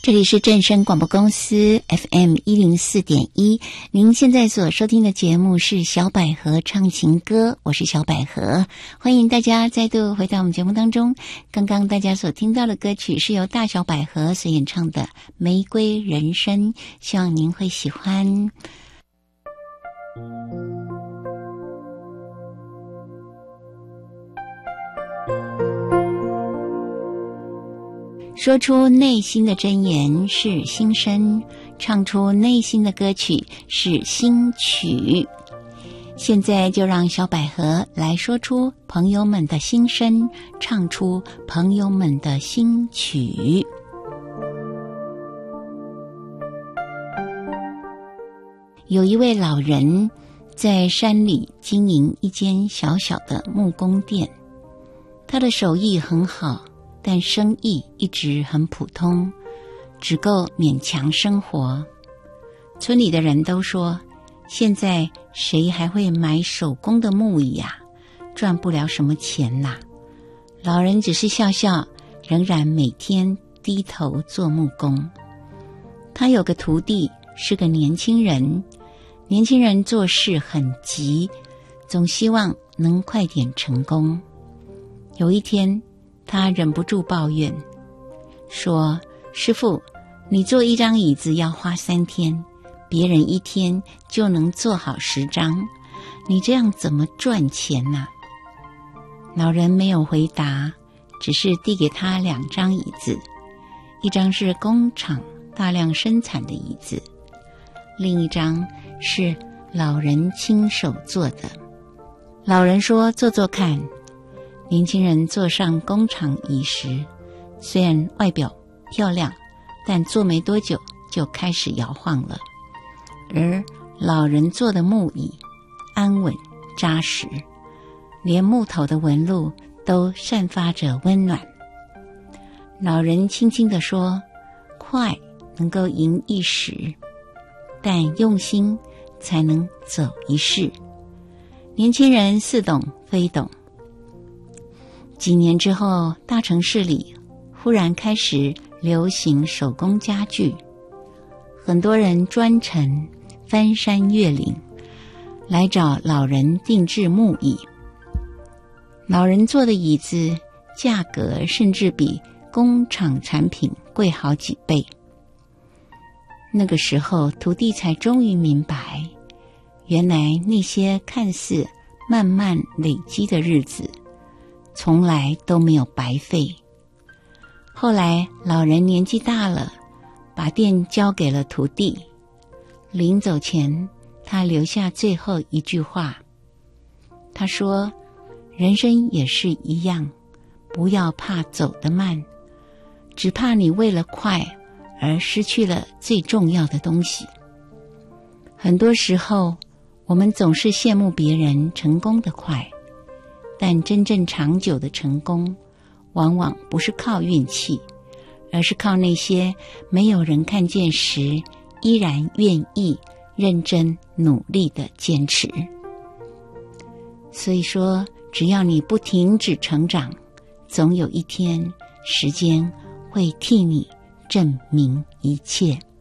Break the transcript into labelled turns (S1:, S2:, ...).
S1: 这里是正声广播公司 FM 104.1，您现在所收听的节目是小百合唱情歌，我是小百合，欢迎大家再度回到我们节目当中。刚刚大家所听到的歌曲是由大小百合所演唱的《玫瑰人生》，希望您会喜欢。说出内心的真言是心声，唱出内心的歌曲是新曲。现在就让小百合来说出朋友们的心声，唱出朋友们的新曲。有一位老人在山里经营一间小小的木工店，他的手艺很好，但生意一直很普通，只够勉强生活。村里的人都说，现在谁还会买手工的木椅啊，赚不了什么钱啦。老人只是笑笑，仍然每天低头做木工。他有个徒弟，是个年轻人，年轻人做事很急，总希望能快点成功。有一天，他忍不住抱怨说，师父，你做一张椅子要花3天，别人1天就能做好10张，你这样怎么赚钱啊？老人没有回答，只是递给他2张椅子，一张是工厂大量生产的椅子，另一张是老人亲手做的。老人说，做做看。年轻人坐上工厂椅时，虽然外表漂亮，但坐没多久就开始摇晃了。而老人做的木椅安稳扎实，连木头的纹路都散发着温暖。老人轻轻地说，快能够赢一时，但用心才能走一世。年轻人似懂非懂。几年之后，大城市里忽然开始流行手工家具，很多人专程翻山越岭来找老人定制木椅。老人做的椅子价格甚至比工厂产品贵好几倍。那个时候，徒弟才终于明白，原来那些看似慢慢累积的日子从来都没有白费。后来老人年纪大了，把店交给了徒弟。临走前，他留下最后一句话。他说，人生也是一样，不要怕走得慢，只怕你为了快而失去了最重要的东西。很多时候，我们总是羡慕别人成功的快，但真正长久的成功，往往不是靠运气，而是靠那些没有人看见时，依然愿意认真努力的坚持。所以说，只要你不停止成长，总有一天，时间会替你证明一切。